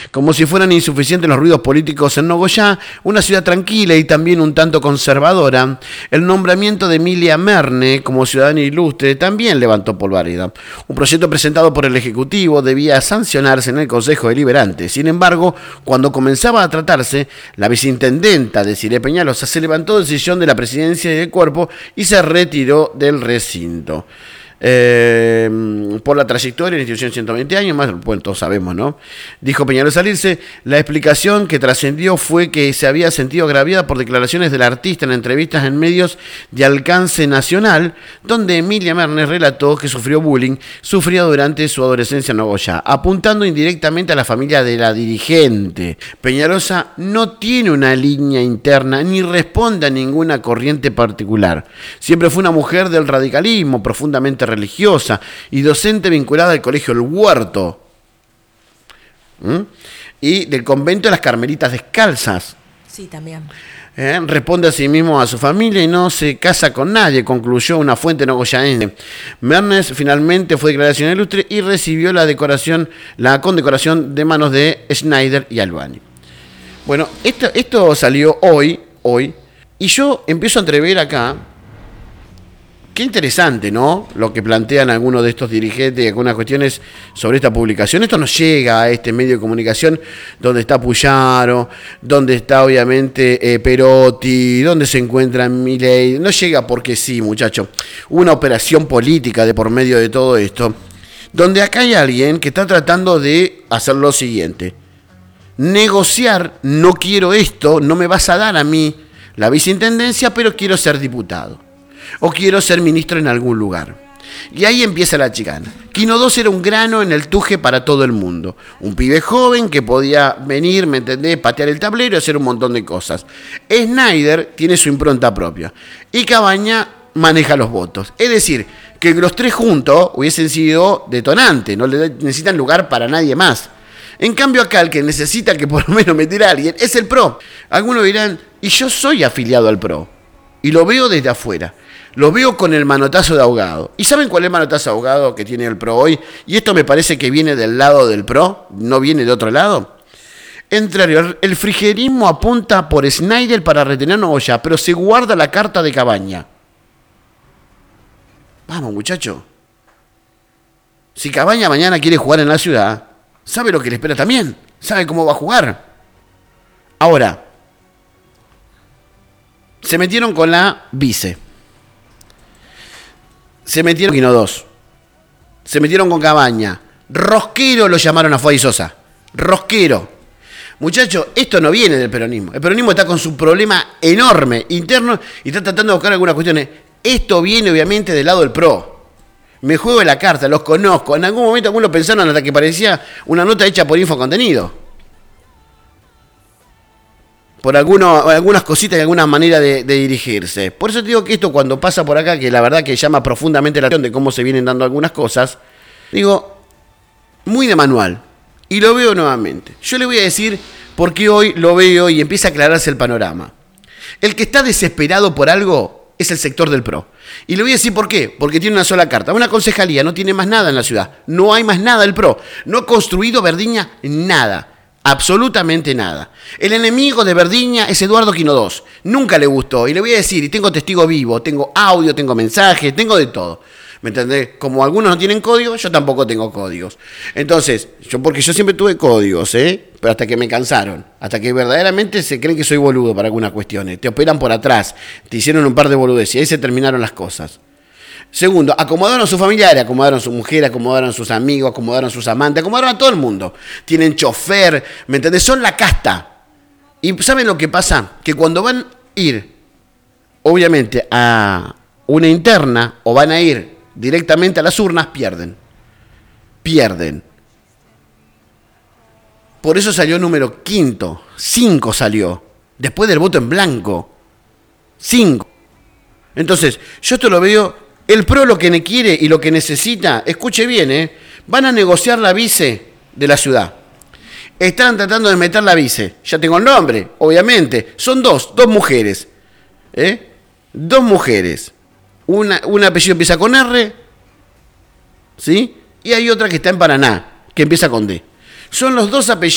Como si fueran insuficientes los ruidos políticos en Nogoyá, una ciudad tranquila y también un tanto conservadora, el nombramiento de Emilia Merne como ciudadana ilustre también levantó polvareda. Un proyecto presentado por el Ejecutivo debía sancionarse en el Consejo Deliberante. Sin embargo, cuando comenzaba a tratarse, la viceintendenta Desiree Peñalosa se levantó del sillón de la presidencia y del cuerpo y se retiró del recinto. Por la trayectoria de la institución 120 años, más bueno, todos sabemos, ¿no? Dijo Peñalosa salirse. La explicación que trascendió fue que se había sentido agraviada por declaraciones del artista en entrevistas en medios de alcance nacional, donde Emilia Merne relató que sufrió bullying durante su adolescencia en Nogoyá, apuntando indirectamente a la familia de la dirigente. Peñalosa no tiene una línea interna ni responde a ninguna corriente particular. Siempre fue una mujer del radicalismo, profundamente religiosa y docente vinculada al colegio El Huerto y del convento de las Carmelitas Descalzas. Sí, también. Responde a sí mismo a su familia y no se casa con nadie, concluyó una fuente nogoyaense. Mernes finalmente fue declaración ilustre y recibió la condecoración de manos de Schneider y Albani. Bueno, esto salió hoy, y yo empiezo a entrever acá. Qué interesante, ¿no? Lo que plantean algunos de estos dirigentes y algunas cuestiones sobre esta publicación. Esto nos llega a este medio de comunicación donde está Puyaro, donde está obviamente Perotti, donde se encuentra Milei. No llega porque sí, muchacho. Hubo una operación política de por medio de todo esto, donde acá hay alguien que está tratando de hacer lo siguiente. Negociar, no quiero esto, no me vas a dar a mí la viceintendencia, pero quiero ser diputado. O quiero ser ministro en algún lugar. Y ahí empieza la chicana. Quino 2 era un grano en el tuje para todo el mundo. Un pibe joven que podía venir, ¿me entendés?, patear el tablero y hacer un montón de cosas. Schneider tiene su impronta propia. Y Cabaña maneja los votos. Es decir, que los tres juntos hubiesen sido detonantes. No le necesitan lugar para nadie más. En cambio acá el que necesita que por lo menos metiera a alguien es el PRO. Algunos dirán, y yo soy afiliado al PRO. Y lo veo desde afuera. Lo veo con el manotazo de ahogado. ¿Y saben cuál es el manotazo de ahogado que tiene el PRO hoy? Y esto me parece que viene del lado del PRO, no viene de otro lado. El frigerismo apunta por Schneider para retener Nogoyá, pero se guarda la carta de Cabaña. Vamos, muchacho. Si Cabaña mañana quiere jugar en la ciudad, sabe lo que le espera también. Sabe cómo va a jugar. Ahora, se metieron con la vice. Se metieron con Quino 2. Se metieron con Cabaña. Rosquero lo llamaron a Foy Sosa. Rosquero. Muchachos, esto no viene del peronismo. El peronismo está con su problema enorme interno y está tratando de buscar algunas cuestiones. Esto viene obviamente del lado del PRO. Me juego la carta, los conozco. En algún momento algunos pensaron hasta que parecía una nota hecha por Infocontenido. Por algunas cositas y alguna manera de dirigirse. Por eso te digo que esto cuando pasa por acá, que la verdad que llama profundamente la atención de cómo se vienen dando algunas cosas, digo, muy de manual. Y lo veo nuevamente. Yo le voy a decir por qué hoy lo veo y empieza a aclararse el panorama. El que está desesperado por algo es el sector del PRO. Y le voy a decir por qué. Porque tiene una sola carta. Una concejalía, no tiene más nada en la ciudad. No hay más nada el PRO. No ha construido Verdiña nada. Absolutamente nada. El enemigo de Verdiña es Eduardo Quino 2. Nunca le gustó. Y le voy a decir, y tengo testigo vivo, tengo audio, tengo mensajes, tengo de todo. ¿Me entendés? Como algunos no tienen códigos, yo tampoco tengo códigos. Entonces, porque yo siempre tuve códigos, pero hasta que me cansaron. Hasta que verdaderamente se creen que soy boludo para algunas cuestiones. Te operan por atrás, te hicieron un par de boludeces y ahí se terminaron las cosas. Segundo, acomodaron a sus familiares, acomodaron a su mujer, acomodaron a sus amigos, acomodaron a sus amantes, acomodaron a todo el mundo. Tienen chofer, ¿me entendés? Son la casta. ¿Y saben lo que pasa? Que cuando van a ir, obviamente, a una interna o van a ir directamente a las urnas, pierden. Pierden. Por eso salió número 5. 5 salió. Después del voto en blanco. 5. Entonces, yo esto lo veo. El PRO lo que quiere y lo que necesita, escuche bien, van a negociar la vice de la ciudad. Están tratando de meter la vice. Ya tengo el nombre, obviamente. Son dos mujeres. Dos mujeres. Un apellido empieza con R, ¿sí? Y hay otra que está en Paraná, que empieza con D. Son los dos apellidos.